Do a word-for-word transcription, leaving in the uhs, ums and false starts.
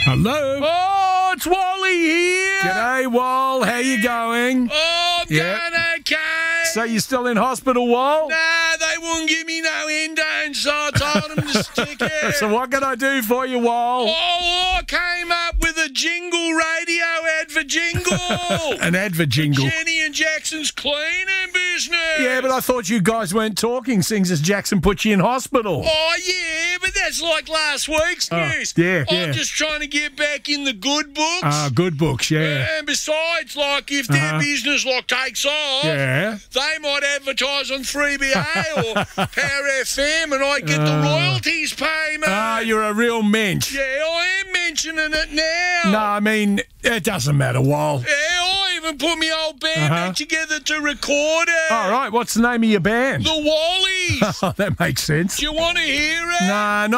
Hello. Oh, it's Wally here. G'day, Wal. How you going? Oh, I'm Yeah. going okay. So you still in hospital, Wal? Nah, they wouldn't give me no endone, so I told them to stick it. So what can I do for you, Wal? Oh, I came up with a jingle radio ad for jingle. An advert jingle. Jenny and Jackson's cleaning business. Yeah, but I thought you guys weren't talking, since as Jackson put you in hospital. Oh, yeah, but that's like last week's Oh, news. yeah, I'm yeah. just trying to get back in the good books. Ah, good books, yeah. And besides, like, if their Uh-huh. business, like, takes off, Yeah. they might advertise on three B A or Power F M and I get the royalties payment. Ah, you're a real mensch. Yeah, I am mentioning it now. No, I mean, it doesn't matter, Wal. Yeah, I even put my old band Uh-huh. back together to record it. All right, what's the name of your band? The Wallies. Oh, that makes sense. Do you want to hear it? Nah,